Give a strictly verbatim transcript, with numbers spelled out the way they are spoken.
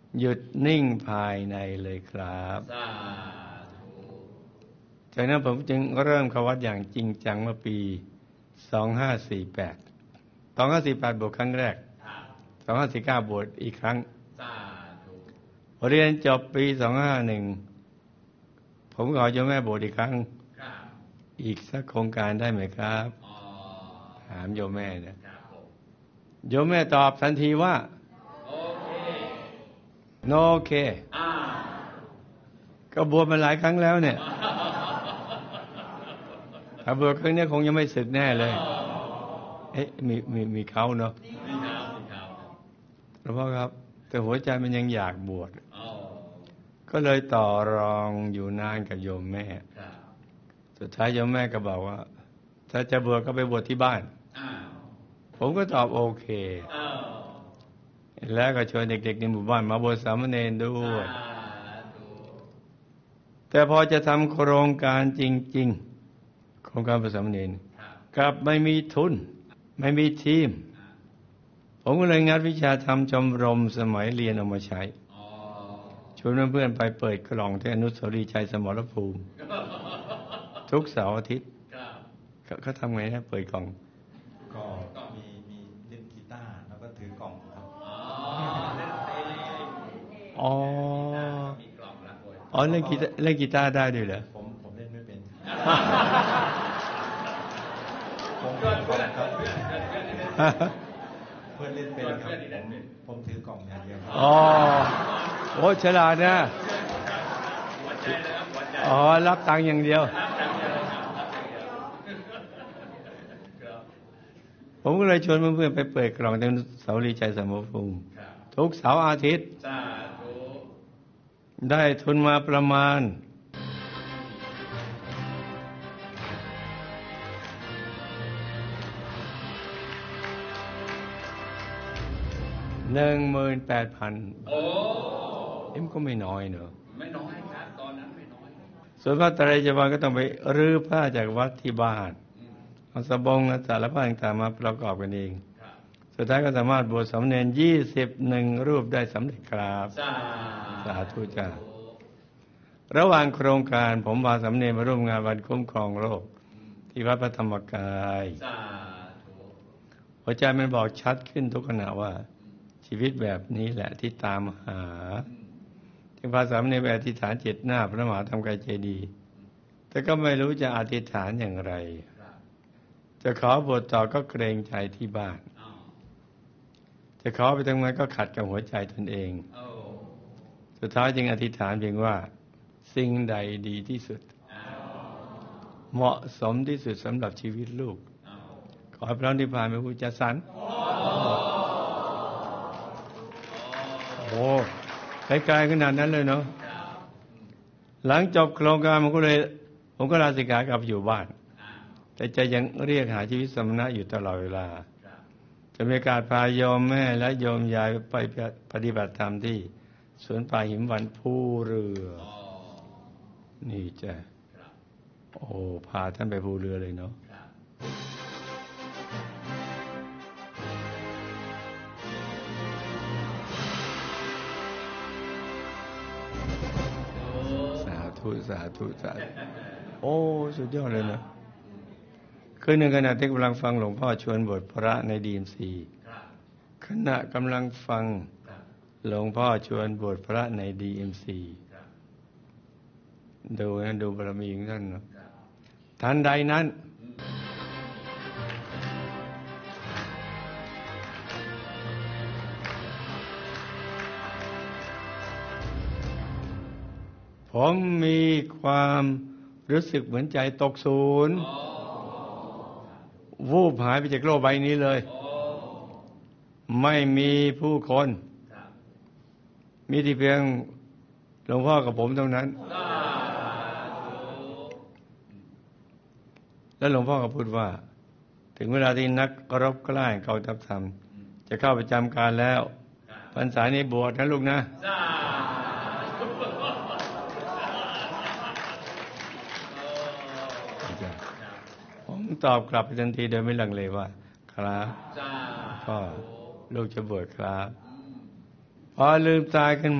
หยุดนิ่งภายในเลยครับจากนั้นผมจึงเริ่มเข้าวัดอย่างจริงจังเมื่อปีสองห้าสี่แปด สองห้าสี่แปดบวชครั้งแรกสองห้าสี่เก้าบวชอีกครั้งพอเรียนจบปีสองห้าหนึ่งผมขอโยมแม่บวชอีกครั้งอีกสักโครงการได้ไหมครับถามโยมแม่นะโยมแม่ตอบทันทีว่าโอเคโนโอเคก็บวชมาหลายครั้งแล้วเนี่ยถ้าบวชครั้งนี้คงยังไม่สึกแน่เลยเอ๊ะมีมีมีเขาเนาะหลวงพ่อครับแต่หัวใจมันยังอยากบวชก็เลยต่อรองอยู่นานกับโยมแม่สุดท้ายโยมแม่ก็บอกว่าถ้าจะบวชก็ไปบวชที่บ้านผมก็ตอบโอเคแล้วก็ชวนเด็กๆในหมู่บ้านมาบวชสามเณรด้วยแต่พอจะทำโครงการจริงๆโครงการบวชสามเณรกลับไม่มีทุนไม่มีทีมผมก็เลยงัดวิชาทำชมรมสมัยเรียนออกมาใช้ชวนเพื่อนๆไปเปิดกล่องที่อนุสาวรีย์ชัยสมรภูมิทุกเสาร์อาทิตย์เขาทำไงนะเปิดกล่องก็มีมีเล่นกีตาร์แล้วก็ถือกล่องครับอ๋ออ๋อเล่นกีตาร์เล่นกีตาร์ได้ด้วยเหรอผมผมเล่นไม่เป็นผมเพื่อนครับเพื่อนเล่นเป็นครับผมถือกล่องอย่างเดียวอ๋อโอ้ฉลาดนะอ๋อรับตังค์อย่างเดียวผมก็เลยชวนเพื่อนๆไปเปิดกล่องที่อนุสาวรีย์ชัยสมรภูมิทุกเสาร์อาทิตย์ได้ทุนมาประมาณหนึ่งหมื่นแปดพันโอ้เอ็มก็ไม่น้อยเนอะไม่น้อยครับตอนนั้นไม่น้อยส่วนพระไตรจีวรก็ต้องไปรื้อผ้าจากวัดที่บ้านเอาสบงและสารพัดต่างๆมาประกอบกันเองสุดท้ายก็สามารถบวชสามเณรยี่สิบหนึ่งรูปได้สำเร็จครับสาธุจ้าระหว่างโครงการผมพาสามเณรมาร่วมงานวันคุ้มครองโลกที่วัดพระธรรมกายหัวใจมันบอกชัดขึ้นทุกขณะว่าชีวิตแบบนี้แหละที่ตามหาจึงพาสามเณรไปอธิษฐานจิตหน้าพระมหาธรรมกายเจดีย์แต่ก็ไม่รู้จะอธิษฐานอย่างไรจะขอบวชต่อก็เกรงใจที่บ้านจะขอไปทำงานก็ขัดกับหัวใจตนเองสุดท้ายจึงอธิษฐานเพียงว่าสิ่งใดดีที่สุดเหมาะสมที่สุดสำหรับชีวิตลูกขอให้พระนิพพานเป็นผู้จัดสรรโอ้ไกลๆขนาดนั้นเลยเนาะหลังจบโครงการผมก็เลยผมก็ลาสิกขากลับอยู่บ้านแต่จะยังเรียกหาชีวิตสมณะอยู่ตลอดเวลาจะมีการพาโยมแม่และโยมยายไปปฏิบัติธรรมที่สวนป่าหิมวันภูเรือนี่จ้ะโอ้พาท่านไปภูเรือเลยเนาะสาธุสาธุสาธุโอ้สุดยอดเลยนะคือหนึ่งขณะที่กำลังฟังหลวงพ่อชวนบทพระในดีมซีขณะกำลังฟังหลวงพ่อชวนบทพระในดีเอ็มซีดูนะดูบารมีของท่านนะทันใดนั้นผมมีความรู้สึกเหมือนใจตกศูนย์วูบหายไปจากโลกใบนี้เลยไม่มีผู้คนมีที่เพียงหลวงพ่อกับผมเท่านั้นแล้วหลวงพ่อก็พูดว่าถึงเวลาที่นักรบกล้าแห่งกองทัพธรรมจะเข้าประจำการแล้วพรรษานี้บวชนะลูกนะผมตอบกลับไปทันทีโดยไม่ลังเลว่าครับพ่อลูกจะบวชครับพอลืมตาขึ้น